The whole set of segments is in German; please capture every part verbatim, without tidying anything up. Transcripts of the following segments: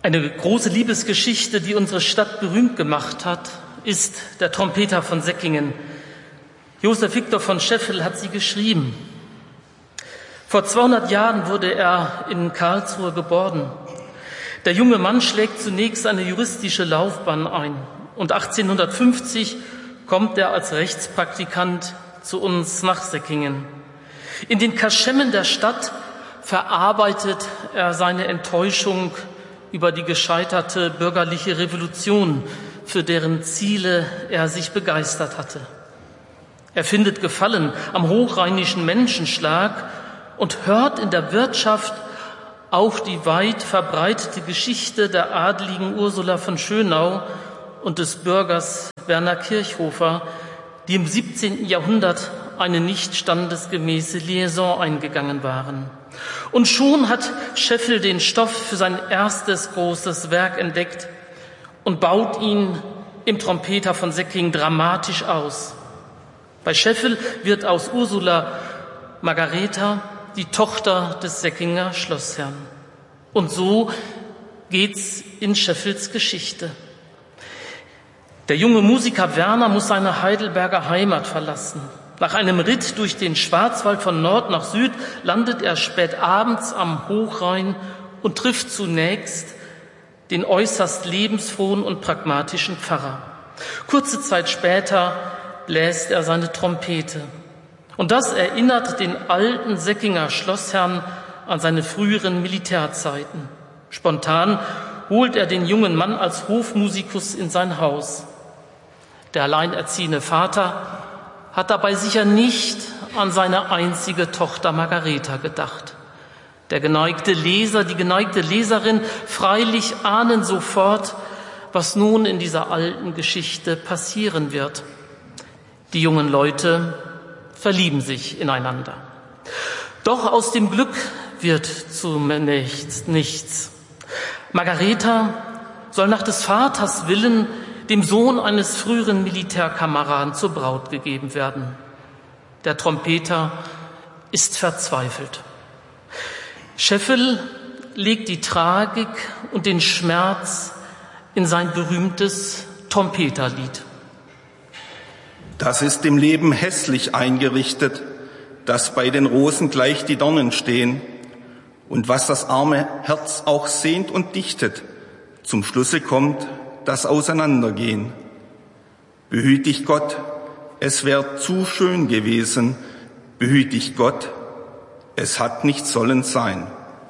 Eine große Liebesgeschichte, die unsere Stadt berühmt gemacht hat, ist der Trompeter von Säckingen. Josef Victor von Scheffel hat sie geschrieben. Vor zweihundert Jahren wurde er in Karlsruhe geboren. Der junge Mann schlägt zunächst eine juristische Laufbahn ein und achtzehnhundertfünfzig kommt er als Rechtspraktikant zu uns nach Säckingen. In den Kaschemmen der Stadt verarbeitet er seine Enttäuschung über die gescheiterte bürgerliche Revolution, für deren Ziele er sich begeistert hatte. Er findet Gefallen am hochrheinischen Menschenschlag und hört in der Wirtschaft auch die weit verbreitete Geschichte der adligen Ursula von Schönau und des Bürgers Werner Kirchhofer, die im siebzehnten Jahrhundert eine nicht standesgemäße Liaison eingegangen waren. Und schon hat Scheffel den Stoff für sein erstes großes Werk entdeckt und baut ihn im Trompeter von Säckingen dramatisch aus. Bei Scheffel wird aus Ursula Margareta die Tochter des Säckinger Schlossherrn. Und so geht's in Scheffels Geschichte. Der junge Musiker Werner muss seine Heidelberger Heimat verlassen. Nach einem Ritt durch den Schwarzwald von Nord nach Süd landet er spät abends am Hochrhein und trifft zunächst den äußerst lebensfrohen und pragmatischen Pfarrer. Kurze Zeit später bläst er seine Trompete. Und das erinnert den alten Säckinger Schlossherrn an seine früheren Militärzeiten. Spontan holt er den jungen Mann als Hofmusikus in sein Haus. Der alleinerziehende Vater hat dabei sicher nicht an seine einzige Tochter Margareta gedacht. Der geneigte Leser, die geneigte Leserin freilich ahnen sofort, was nun in dieser alten Geschichte passieren wird. Die jungen Leute verlieben sich ineinander. Doch aus dem Glück wird zunächst nichts. Margareta soll nach des Vaters Willen dem Sohn eines früheren Militärkameraden zur Braut gegeben werden. Der Trompeter ist verzweifelt. Scheffel legt die Tragik und den Schmerz in sein berühmtes Trompeterlied. Das ist im Leben hässlich eingerichtet, dass bei den Rosen gleich die Dornen stehen und was das arme Herz auch sehnt und dichtet, zum Schlusse kommt das Auseinandergehen. Behüt dich Gott, es wär zu schön gewesen, behüt dich Gott, es hat nicht sollen sein.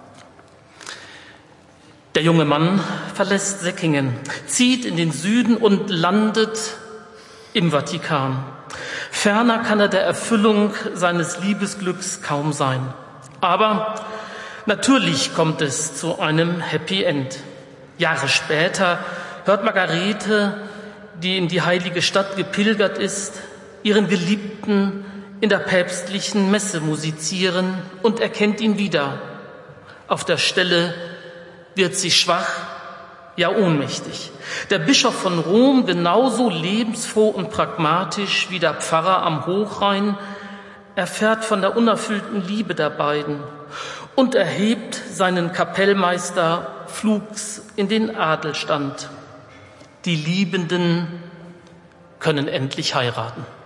Der junge Mann verlässt Säckingen, zieht in den Süden und landet im Vatikan. Ferner kann er der Erfüllung seines Liebesglücks kaum sein. Aber natürlich kommt es zu einem Happy End. Jahre später hört Margarete, die in die heilige Stadt gepilgert ist, ihren Geliebten in der päpstlichen Messe musizieren und erkennt ihn wieder. Auf der Stelle wird sie schwach, ja ohnmächtig. Der Bischof von Rom, genauso lebensfroh und pragmatisch wie der Pfarrer am Hochrhein, erfährt von der unerfüllten Liebe der beiden und erhebt seinen Kapellmeister flugs in den Adelstand. Die Liebenden können endlich heiraten.